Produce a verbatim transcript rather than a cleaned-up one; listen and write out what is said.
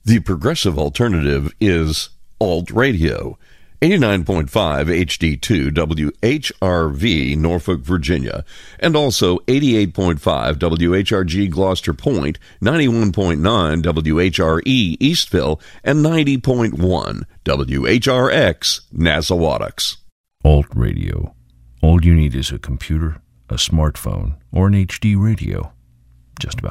The progressive alternative is Alt Radio. eighty-nine point five H D two W H R V, Norfolk, Virginia, and also eighty-eight point five W H R G, Gloucester Point, ninety-one point nine W H R E, Eastville, and ninety point one W H R X, Nassawadox. Alt Radio. All you need is a computer, a smartphone, or an H D radio. Just about.